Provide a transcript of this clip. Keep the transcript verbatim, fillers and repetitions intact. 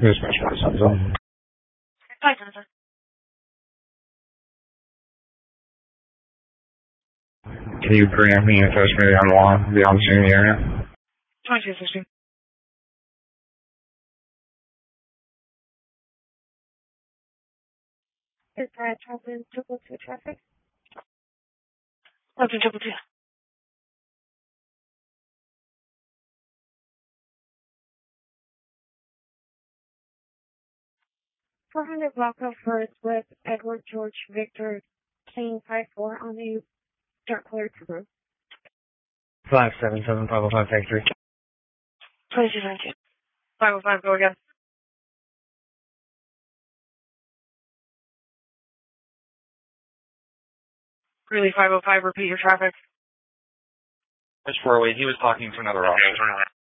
Dispatch one seven. Hi, Jonathan. Can you grant me and post me on the lawn beyond the scene area? twenty-two fifteen. Is that traveling triple two traffic? Open triple two. four hundred block of first with Edward George Victor King five four on the dark colored Subaru. five seven seven five oh five factory. twenty-two nineteen. five oh five, go again. Really, five oh five, repeat your traffic. It's four oh eight. He was talking to another officer.